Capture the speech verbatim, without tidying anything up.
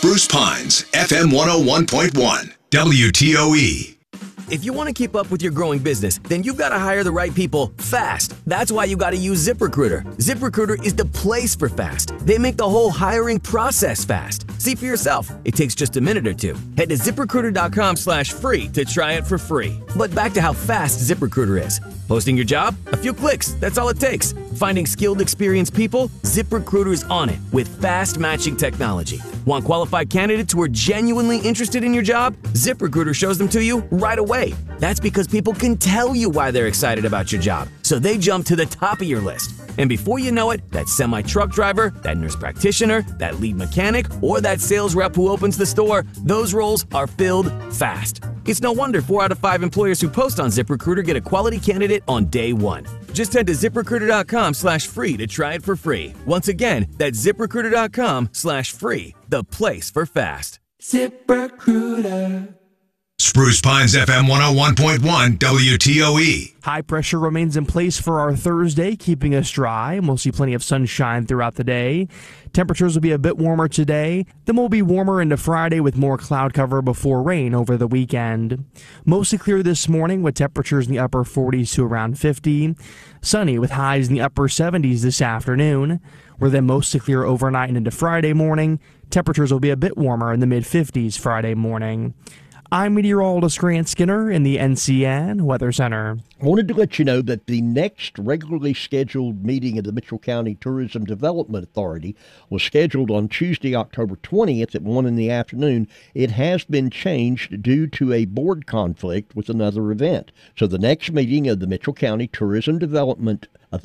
Spruce Pines, F M one oh one point one, W T O E. If you want to keep up with your growing business, then you've got to hire the right people fast. That's why you got to use ZipRecruiter. ZipRecruiter is the place for fast. They make the whole hiring process fast. See for yourself. It takes just a minute or two. Head to ZipRecruiter.com slash free to try it for free. But back to how fast ZipRecruiter is. Posting your job? A few clicks. That's all it takes. Finding skilled, experienced people? ZipRecruiter's on it with fast matching technology. Want qualified candidates who are genuinely interested in your job? ZipRecruiter shows them to you right away. That's because people can tell you why they're excited about your job, so they jump to the top of your list. And before you know it, that semi-truck driver, that nurse practitioner, that lead mechanic, or that sales rep who opens the store, those roles are filled fast. It's no wonder four out of five employers who post on ZipRecruiter get a quality candidate on day one. Just head to ZipRecruiter.com slash free to try it for free. Once again, that's ZipRecruiter.com slash free, the place for fast. ZipRecruiter. Spruce Pines, F M one oh one point one, W T O E. High pressure remains in place for our Thursday, keeping us dry. We'll see plenty of sunshine throughout the day. Temperatures will be a bit warmer today, then we'll be warmer into Friday with more cloud cover before rain over the weekend. Mostly clear this morning with temperatures in the upper forties to around fifty. Sunny with highs in the upper seventies this afternoon. We're then mostly clear overnight and into Friday morning. Temperatures will be a bit warmer in the mid fifties Friday morning. I'm meteorologist Grant Skinner in the N C N Weather Center. I wanted to let you know that the next regularly scheduled meeting of the Mitchell County Tourism Development Authority was scheduled on Tuesday, October twentieth at one in the afternoon. It has been changed due to a board conflict with another event. So the next meeting of the Mitchell County Tourism Development